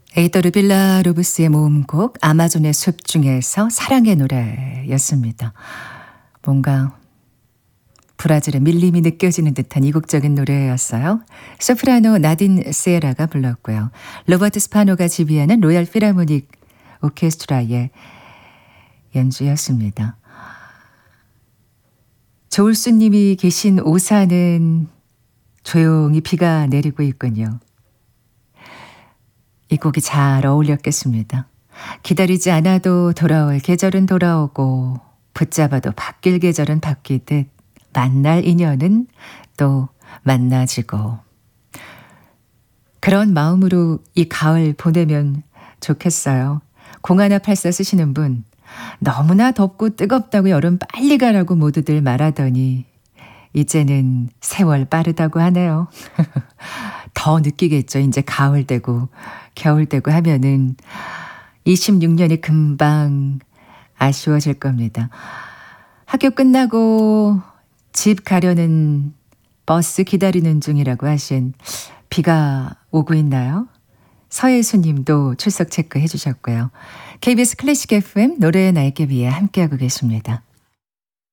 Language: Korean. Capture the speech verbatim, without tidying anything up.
에이더르 빌라로브스의 모음곡 아마존의 숲 중에서 사랑의 노래였습니다. 뭔가 브라질의 밀림이 느껴지는 듯한 이국적인 노래였어요. 소프라노 나딘 세라가 불렀고요. 로버트 스파노가 지휘하는 로얄 필하모닉 오케스트라의 연주였습니다. 조울수님이 계신 오산은 조용히 비가 내리고 있군요. 이 곡이 잘 어울렸겠습니다. 기다리지 않아도 돌아올 계절은 돌아오고 붙잡아도 바뀔 계절은 바뀌듯 만날 인연은 또 만나지고 그런 마음으로 이 가을 보내면 좋겠어요. 공하나팔사 쓰시는 분 너무나 덥고 뜨겁다고 여름 빨리 가라고 모두들 말하더니 이제는 세월 빠르다고 하네요. 더 느끼겠죠. 이제 가을 되고 겨울 되고 하면은 이십육 년이 금방 아쉬워질 겁니다. 학교 끝나고 집 가려는 버스 기다리는 중이라고 하신 비가 오고 있나요? 서예수 님도 출석 체크해 주셨고요. 케이비에스 클래식 에프엠 노래의 날개 위에 함께하고 계십니다.